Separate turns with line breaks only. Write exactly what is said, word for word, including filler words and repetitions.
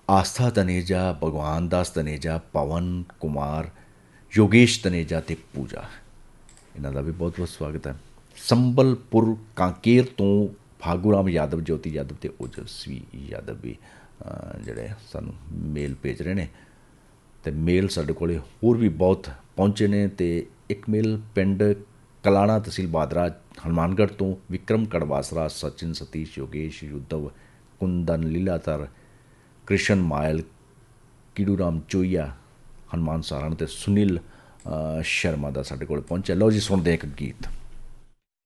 ਆਸਥਾ ਤਨੇਜਾ, ਭਗਵਾਨ ਦਾਸ ਤਨੇਜਾ, ਪਵਨ ਕੁਮਾਰ, ਯੋਗੇਸ਼ ਤਨੇਜਾ ਅਤੇ ਪੂਜਾ, ਇਹਨਾਂ ਦਾ ਵੀ ਬਹੁਤ ਬਹੁਤ ਸਵਾਗਤ ਹੈ। ਸੰਬਲਪੁਰ ਕਾਂਕੇਰ ਤੋਂ ਫਾਗੂ ਰਾਮ ਯਾਦਵ, ਜੋਤੀ ਯਾਦਵ ਅਤੇ ਓਜਸਵੀ ਯਾਦਵ ਵੀ ਅ, ਜਿਹੜੇ ਸਾਨੂੰ ਮੇਲ ਭੇਜ ਰਹੇ ਨੇ। ਅਤੇ ਮੇਲ ਸਾਡੇ ਕੋਲ ਹੋਰ ਵੀ ਬਹੁਤ ਪਹੁੰਚੇ ਨੇ। ਅਤੇ ਇੱਕ ਮੇਲ ਪਿੰਡ ਕਲਾਣਾ, ਤਹਿਸੀਲ ਬਾਦਰਾ, ਹਨੂੰਮਾਨਗੜ੍ਹ ਤੋਂ ਵਿਕਰਮ ਕੜਵਾਸਰਾ, ਸਚਿਨ, ਸਤੀਸ਼, ਯੋਗੇਸ਼, ਯੁੱਧਵ, ਕੁੰਦਨ, ਲੀਲਾਧਰ, ਕ੍ਰਿਸ਼ਨ ਮਾਇਲ, ਕੀੜੂ ਰਾਮ ਚੋਈਆ, ਹਨੂੰਮਾਨ ਸਾਰਣ ਅਤੇ ਸੁਨੀਲ ਅ, ਸ਼ਰਮਾ ਦਾ ਸਾਡੇ ਕੋਲ ਪਹੁੰਚਿਆ। ਲਓ ਜੀ, ਸੁਣਦੇ ਇੱਕ ਗੀਤ।